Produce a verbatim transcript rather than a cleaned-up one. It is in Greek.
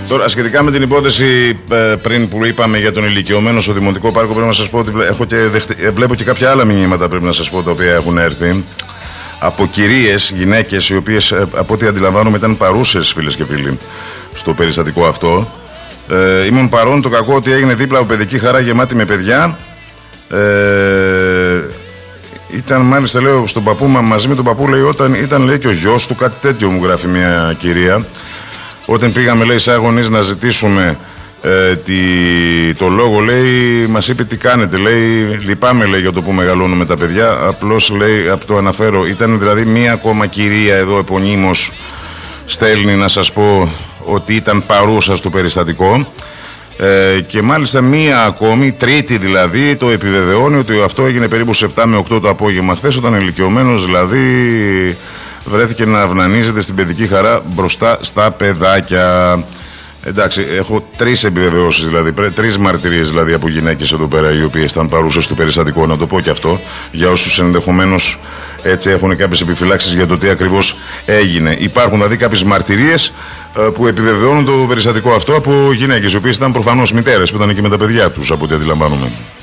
Τώρα, σχετικά με την υπόθεση ε, πριν που είπαμε για τον ηλικιωμένο στο Δημοτικό Πάρκο, πρέπει να σας πω ότι έχω και δεχτε... βλέπω και κάποια άλλα μηνύματα, πρέπει να σας πω, τα οποία έχουν έρθει από κυρίες, γυναίκες, οι οποίες ε, από ό,τι αντιλαμβάνομαι ήταν παρούσες, φίλες και φίλοι, στο περιστατικό αυτό. Ε, ήμουν παρόν, το κακό ότι έγινε δίπλα από παιδική χαρά γεμάτη με παιδιά. Ε, ήταν μάλιστα, λέω, στον παππού, μαζί με τον παππού, λέει, όταν ήταν, λέει, και ο γιος του, κάτι τέτοιο μου γράφει μια κυρία. Όταν πήγαμε, λέει, σαν γονείς να ζητήσουμε ε, τη, το λόγο, λέει, μας είπε τι κάνετε, λέει, λυπάμαι, λέει, για το που μεγαλώνουμε τα παιδιά, απλώς, λέει, από το αναφέρω. Ήταν δηλαδή μία ακόμα κυρία εδώ επωνύμως στέλνει να σας πω ότι ήταν παρούσα στο περιστατικό. Ε, και μάλιστα μία ακόμη, τρίτη δηλαδή, το επιβεβαιώνει ότι αυτό έγινε περίπου σε επτά με οκτώ το απόγευμα χθες, όταν ηλικιωμένος δηλαδή βρέθηκε να αυνανίζεται στην παιδική χαρά μπροστά στα παιδάκια. Εντάξει, έχω τρεις επιβεβαιώσεις, δηλαδή, τρεις μαρτυρίες δηλαδή από γυναίκες εδώ πέρα, οι οποίες ήταν παρούσες στο περιστατικό, να το πω και αυτό, για όσους ενδεχομένως έτσι έχουν κάποιες επιφυλάξεις για το τι ακριβώς έγινε. Υπάρχουν δηλαδή κάποιες μαρτυρίες ε, που επιβεβαιώνουν το περιστατικό αυτό από γυναίκες, οι οποίες ήταν προφανώς μητέρες που ήταν εκεί με τα παιδιά τους, από ό,τι αντιλαμβάνομαι.